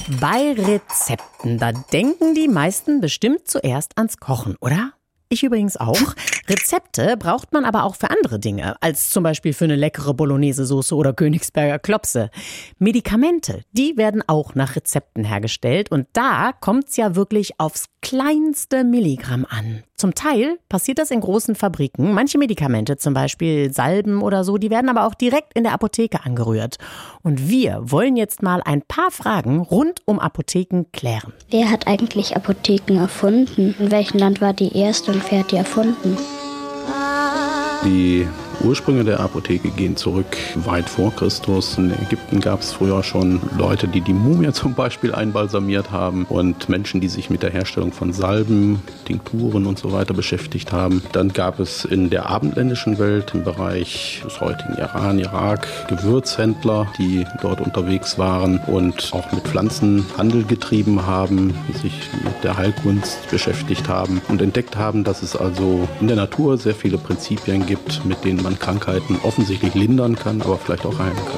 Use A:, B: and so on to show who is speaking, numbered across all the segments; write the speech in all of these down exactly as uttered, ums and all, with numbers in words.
A: Bei Rezepten, da denken die meisten bestimmt zuerst ans Kochen, oder? Ich übrigens auch. Rezepte braucht man aber auch für andere Dinge, als zum Beispiel für eine leckere Bolognese-Soße oder Königsberger Klopse. Medikamente, die werden auch nach Rezepten hergestellt und da kommt's ja wirklich aufs kleinste Milligramm an. Zum Teil passiert das in großen Fabriken. Manche Medikamente, zum Beispiel Salben oder so, die werden aber auch direkt in der Apotheke angerührt. Und wir wollen jetzt mal ein paar Fragen rund um Apotheken klären.
B: Wer hat eigentlich Apotheken erfunden? In welchem Land war die erste und wer hat die erfunden?
C: Die Ursprünge der Apotheke gehen zurück weit vor Christus. In Ägypten gab es früher schon Leute, die die Mumie zum Beispiel einbalsamiert haben und Menschen, die sich mit der Herstellung von Salben, Tinkturen und so weiter beschäftigt haben. Dann gab es in der abendländischen Welt im Bereich des heutigen Iran, Irak Gewürzhändler, die dort unterwegs waren und auch mit Pflanzen Handel getrieben haben, sich mit der Heilkunst beschäftigt haben und entdeckt haben, dass es also in der Natur sehr viele Prinzipien gibt, mit denen man Krankheiten offensichtlich lindern kann, aber vielleicht auch heilen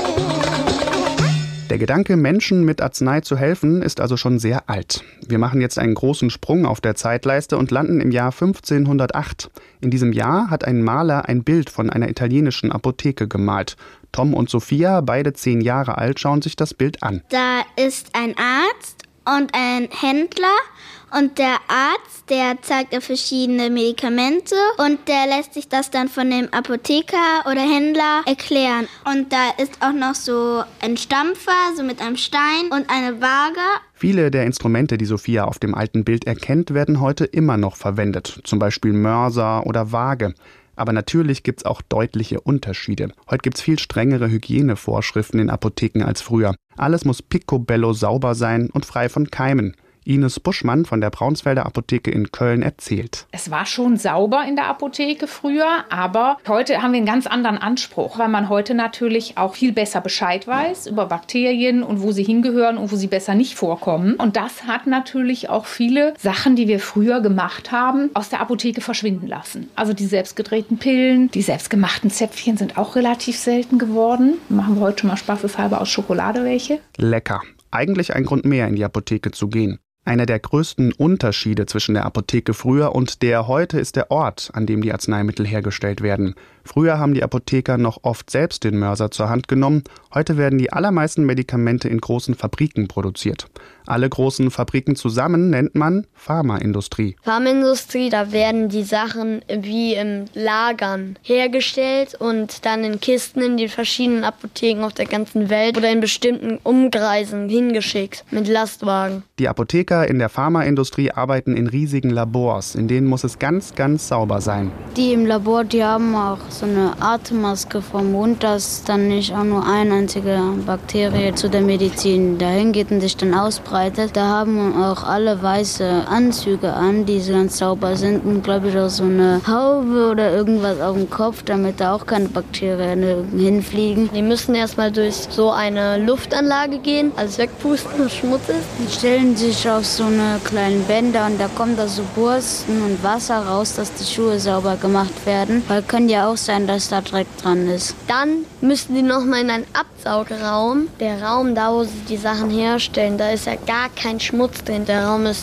C: kann.
D: Der Gedanke, Menschen mit Arznei zu helfen, ist also schon sehr alt. Wir machen jetzt einen großen Sprung auf der Zeitleiste und landen im Jahr fünfzehnhundertacht. In diesem Jahr hat ein Maler ein Bild von einer italienischen Apotheke gemalt. Tom und Sophia, beide zehn Jahre alt, schauen sich das Bild an.
E: Da ist ein Arzt und ein Händler. Und der Arzt, der zeigt auf verschiedene Medikamente und der lässt sich das dann von dem Apotheker oder Händler erklären. Und da ist auch noch so ein Stampfer, so mit einem Stein und eine Waage.
D: Viele der Instrumente, die Sophia auf dem alten Bild erkennt, werden heute immer noch verwendet. Zum Beispiel Mörser oder Waage. Aber natürlich gibt's auch deutliche Unterschiede. Heute gibt's viel strengere Hygienevorschriften in Apotheken als früher. Alles muss picobello sauber sein und frei von Keimen. Ines Buschmann von der Braunsfelder Apotheke in Köln erzählt.
F: Es war schon sauber in der Apotheke früher, aber heute haben wir einen ganz anderen Anspruch, weil man heute natürlich auch viel besser Bescheid weiß über Bakterien und wo sie hingehören und wo sie besser nicht vorkommen. Und das hat natürlich auch viele Sachen, die wir früher gemacht haben, aus der Apotheke verschwinden lassen. Also die selbstgedrehten Pillen, die selbstgemachten Zäpfchen sind auch relativ selten geworden. Machen wir heute schon mal spaßeshalber aus Schokolade welche.
D: Lecker. Eigentlich ein Grund mehr, in die Apotheke zu gehen. Einer der größten Unterschiede zwischen der Apotheke früher und der heute ist der Ort, an dem die Arzneimittel hergestellt werden. Früher haben die Apotheker noch oft selbst den Mörser zur Hand genommen. Heute werden die allermeisten Medikamente in großen Fabriken produziert. Alle großen Fabriken zusammen nennt man Pharmaindustrie.
G: Pharmaindustrie, da werden die Sachen wie im Lagern hergestellt und dann in Kisten in die verschiedenen Apotheken auf der ganzen Welt oder in bestimmten Umkreisen hingeschickt mit Lastwagen.
D: Die Apotheker in der Pharmaindustrie arbeiten in riesigen Labors, in denen muss es ganz, ganz sauber sein.
B: Die im Labor, die haben auch so eine Atemmaske vom Mund, dass dann nicht auch nur eine einzige Bakterie zu der Medizin dahin geht und sich dann ausbreitet. Da haben auch alle weiße Anzüge an, die ganz sauber sind und glaube ich auch so eine Haube oder irgendwas auf dem Kopf, damit da auch keine Bakterien hinfliegen.
G: Die müssen erstmal durch so eine Luftanlage gehen, alles wegpusten, was Schmutz ist.
B: Die stellen sich auf so eine kleinen Bänder und da kommen da so Borsten und Wasser raus, dass die Schuhe sauber gemacht werden. Weil kann ja auch sein, dass da Dreck dran ist.
G: Dann müssen die nochmal in einen Absaugraum. Der Raum, da wo sie die Sachen herstellen, da ist ja gar kein Schmutz drin. Der Raum ist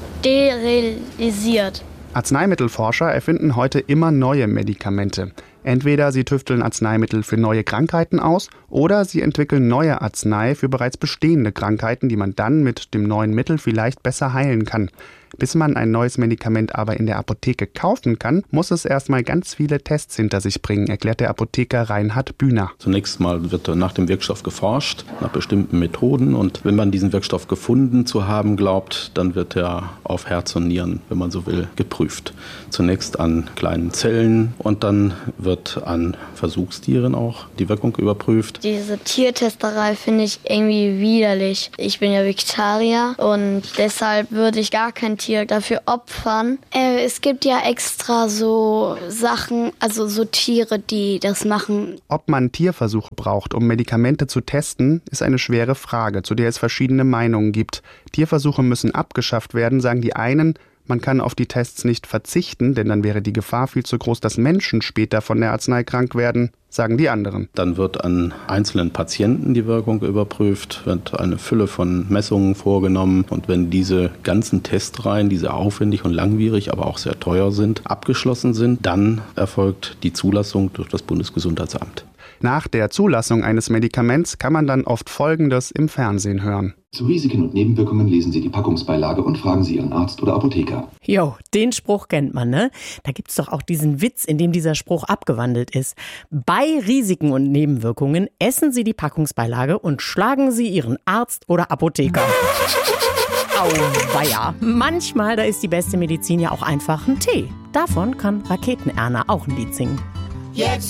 G: sterilisiert.
D: Arzneimittelforscher erfinden heute immer neue Medikamente. Entweder sie tüfteln Arzneimittel für neue Krankheiten aus oder sie entwickeln neue Arznei für bereits bestehende Krankheiten, die man dann mit dem neuen Mittel vielleicht besser heilen kann. Bis man ein neues Medikament aber in der Apotheke kaufen kann, muss es erstmal ganz viele Tests hinter sich bringen, erklärt der Apotheker Reinhard Bühner.
C: Zunächst mal wird nach dem Wirkstoff geforscht, nach bestimmten Methoden. Und wenn man diesen Wirkstoff gefunden zu haben glaubt, dann wird er auf Herz und Nieren, wenn man so will, geprüft. Zunächst an kleinen Zellen und dann wird an Versuchstieren auch die Wirkung überprüft.
G: Diese Tiertesterei finde ich irgendwie widerlich. Ich bin ja Vegetarier und deshalb würde ich gar kein Tier dafür opfern.
B: Äh, es gibt ja extra so Sachen, also so Tiere, die das machen.
D: Ob man Tierversuche braucht, um Medikamente zu testen, ist eine schwere Frage, zu der es verschiedene Meinungen gibt. Tierversuche müssen abgeschafft werden, sagen die einen. Man kann auf die Tests nicht verzichten, denn dann wäre die Gefahr viel zu groß, dass Menschen später von der Arznei krank werden, sagen die anderen.
C: Dann wird an einzelnen Patienten die Wirkung überprüft, wird eine Fülle von Messungen vorgenommen und wenn diese ganzen Testreihen, die sehr aufwendig und langwierig, aber auch sehr teuer sind, abgeschlossen sind, dann erfolgt die Zulassung durch das Bundesgesundheitsamt.
D: Nach der Zulassung eines Medikaments kann man dann oft Folgendes im Fernsehen hören.
H: Zu Risiken und Nebenwirkungen lesen Sie die Packungsbeilage und fragen Sie Ihren Arzt oder Apotheker.
A: Jo, den Spruch kennt man, ne? Da gibt's doch auch diesen Witz, in dem dieser Spruch abgewandelt ist. Bei Risiken und Nebenwirkungen essen Sie die Packungsbeilage und schlagen Sie Ihren Arzt oder Apotheker. Auweia. Manchmal, da ist die beste Medizin ja auch einfach ein Tee. Davon kann Raketenerna auch ein Lied singen.
I: Jetzt